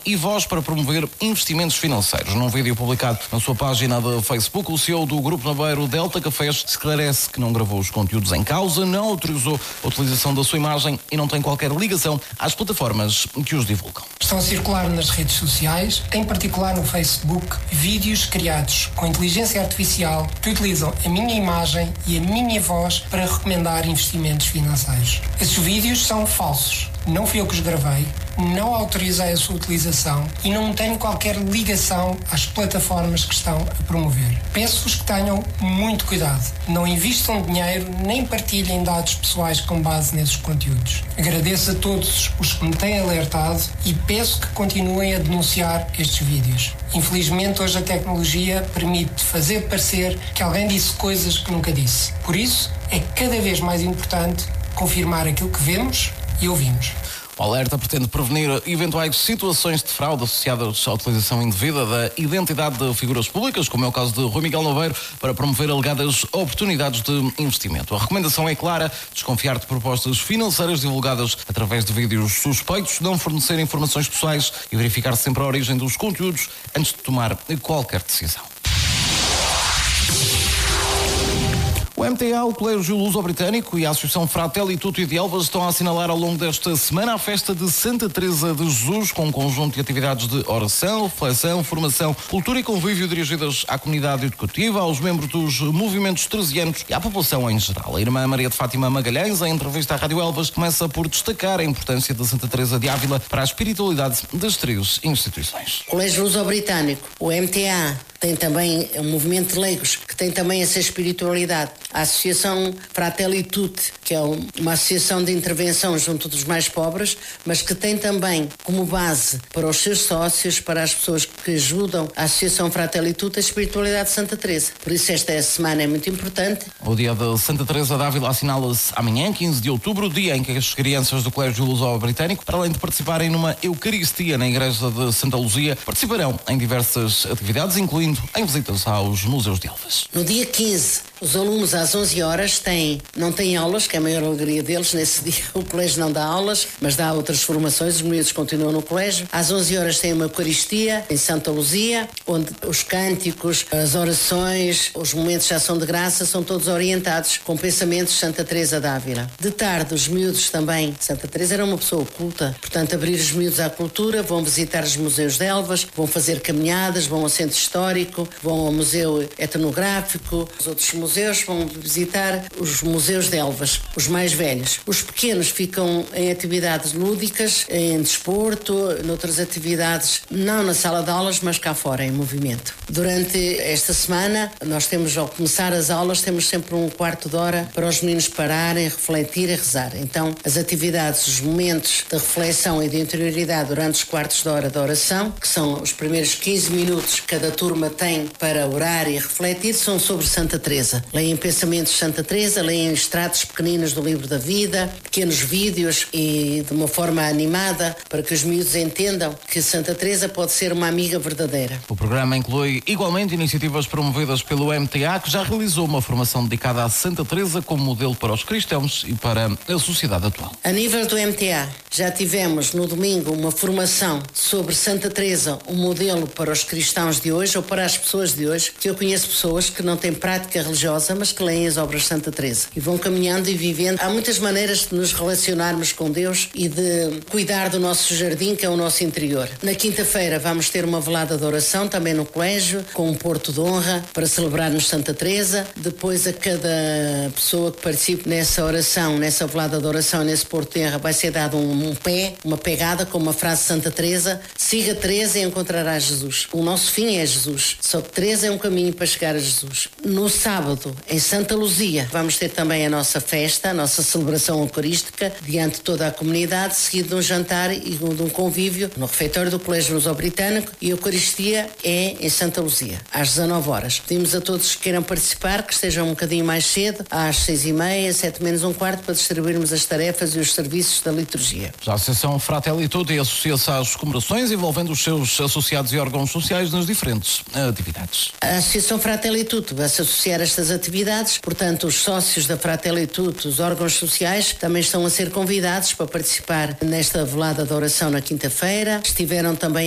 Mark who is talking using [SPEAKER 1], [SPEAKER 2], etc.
[SPEAKER 1] e voz para promover investimentos financeiros. Num vídeo publicado na sua página de Facebook, o CEO do Grupo Naveiro Delta Cafés esclarece que não gravou os conteúdos em causa, não autorizou a utilização da sua imagem e não tem qualquer ligação às plataformas que os divulgam.
[SPEAKER 2] Estão a circular nas redes sociais, em particular no Facebook, vídeos criados com inteligência artificial que utilizam a minha imagem e a minha voz para recomendar investimentos financeiros. Esses vídeos são falsos. Não fui eu que os gravei, não autorizei a sua utilização e não tenho qualquer ligação às plataformas que estão a promover. Peço-vos que tenham muito cuidado. Não invistam dinheiro nem partilhem dados pessoais com base nesses conteúdos. Agradeço a todos os que me têm alertado e peço que continuem a denunciar estes vídeos. Infelizmente, hoje a tecnologia permite fazer parecer que alguém disse coisas que nunca disse. Por isso, é cada vez mais importante confirmar aquilo que vemos e ouvimos.
[SPEAKER 1] O alerta pretende prevenir eventuais situações de fraude associadas à utilização indevida da identidade de figuras públicas, como é o caso de Rui Miguel Naveiro, para promover alegadas oportunidades de investimento. A recomendação é clara: desconfiar de propostas financeiras divulgadas através de vídeos suspeitos, não fornecer informações pessoais e verificar sempre a origem dos conteúdos antes de tomar qualquer decisão. O MTA, o Colégio Luso-Britânico e a Associação Fratelli Tutti de Elvas estão a assinalar ao longo desta semana a festa de Santa Teresa de Jesus, com um conjunto de atividades de oração, reflexão, formação, cultura e convívio dirigidas à comunidade educativa, aos membros dos movimentos teresianos e à população em geral. A irmã Maria de Fátima Magalhães, em entrevista à Rádio Elvas, começa por destacar a importância de Santa Teresa de Ávila para a espiritualidade das três instituições.
[SPEAKER 3] O Colégio Luso-Britânico, o MTA, tem também um movimento de leigos que tem também essa espiritualidade. A Associação Fratelli Tutti, que é uma associação de intervenção junto dos mais pobres, mas que tem também como base para os seus sócios, para as pessoas que ajudam a Associação Fratelli Tutti, a espiritualidade de Santa Teresa. Por isso esta semana é muito importante.
[SPEAKER 1] O dia de Santa Teresa de Ávila assinala-se amanhã, 15 de outubro, o dia em que as crianças do Colégio Luso-Britânico, para além de participarem numa Eucaristia na Igreja de Santa Luzia, participarão em diversas atividades, incluindo em visitas aos museus de Elvas.
[SPEAKER 3] No dia 15, os alunos às 11 horas não têm aulas, que é a maior alegria deles. Nesse dia o colégio não dá aulas, mas dá outras formações, os miúdos continuam no colégio. Às 11 horas tem uma Eucaristia em Santa Luzia, onde os cânticos, as orações, os momentos de ação de graça são todos orientados com pensamentos de Santa Teresa de Ávila. De tarde, os miúdos também, Santa Teresa era uma pessoa culta, portanto abrir os miúdos à cultura, vão visitar os museus de Elvas, vão fazer caminhadas, vão ao centro histórico, vão ao museu etnográfico, os outros museus vão visitar os museus de Elvas, os mais velhos. Os pequenos ficam em atividades lúdicas, em desporto, noutras atividades, não na sala de aulas, mas cá fora, em movimento. Durante esta semana, nós temos, ao começar as aulas, temos sempre um quarto de hora para os meninos pararem, refletir e rezar. Então, as atividades, os momentos de reflexão e de interioridade durante os quartos de hora da oração, que são os primeiros 15 minutos que cada turma tem para orar e refletir, são sobre Santa Teresa. Leem pensamentos de Santa Teresa, leem extratos pequeninos do livro da vida, pequenos vídeos e de uma forma animada para que os miúdos entendam que Santa Teresa pode ser uma amiga verdadeira.
[SPEAKER 1] O programa inclui igualmente iniciativas promovidas pelo MTA, que já realizou uma formação dedicada a Santa Teresa como modelo para os cristãos e para a sociedade atual.
[SPEAKER 3] A nível do MTA, já tivemos no domingo uma formação sobre Santa Teresa, um modelo para os cristãos de hoje ou para as pessoas de hoje, que eu conheço pessoas que não têm prática religiosa, mas que leem as obras de Santa Teresa e vão caminhando e vivendo. Há muitas maneiras de nos relacionarmos com Deus e de cuidar do nosso jardim, que é o nosso interior. Na quinta-feira vamos ter uma velada de oração também no colégio, com um porto de honra para celebrarmos Santa Teresa. Depois, a cada pessoa que participe nessa oração, nessa velada de oração, nesse porto de honra, vai ser dado um pé, uma pegada com uma frase de Santa Teresa: siga Teresa e encontrará Jesus. O nosso fim é Jesus, só que Teresa é um caminho para chegar a Jesus. No sábado, em Santa Luzia, vamos ter também a nossa festa, a nossa celebração eucarística diante de toda a comunidade, seguido de um jantar e de um convívio no refeitório do Colégio Luso-Britânico, e a Eucaristia é em Santa Luzia, às 19 horas. Pedimos a todos que queiram participar que estejam um bocadinho mais cedo, às 6h30, 7 menos um quarto, para distribuirmos as tarefas e os serviços da liturgia.
[SPEAKER 1] Já a Associação Fratelli Tutti associa-se às comemorações, envolvendo os seus associados e órgãos sociais nas diferentes atividades.
[SPEAKER 3] A Associação Fratelli Tutti vai se associar a estas atividades, portanto, os sócios da Fratelli Tutti, os órgãos sociais, também estão a ser convidados para participar nesta velada de oração na quinta-feira. Estiveram também